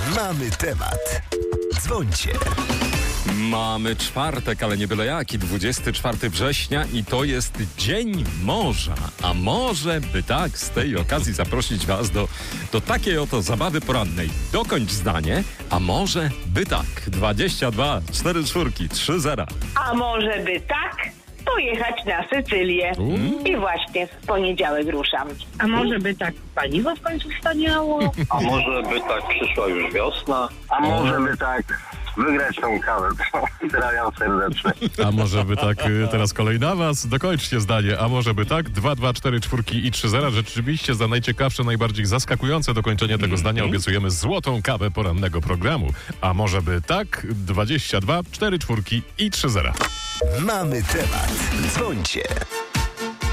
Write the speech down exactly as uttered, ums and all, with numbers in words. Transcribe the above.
Mamy temat. Dzwońcie. Mamy czwartek, ale nie byle jaki, dwudziestego czwartego września i to jest Dzień Morza. A może by tak z tej okazji zaprosić was do, do takiej oto zabawy porannej. Dokończ zdanie, a może by tak. dwadzieścia dwa, cztery czwórki, trzy zera. A może by tak pojechać na Sycylię. Mm. I właśnie w poniedziałek ruszam. A może by tak paliwo w końcu staniało? A może by tak przyszła już wiosna? A może by tak wygrać tą kawę. Pozdrawiam serdecznie. A może by tak, y, teraz kolej na was. Dokończcie zdanie. A może by tak? dwa, dwa, cztery, czwórki i trzy zera. Rzeczywiście za najciekawsze, najbardziej zaskakujące dokończenie tego zdania obiecujemy złotą kawę porannego programu. A może by tak? dwadzieścia dwa, cztery czwórki i trzy zera. Mamy temat. Dzwońcie.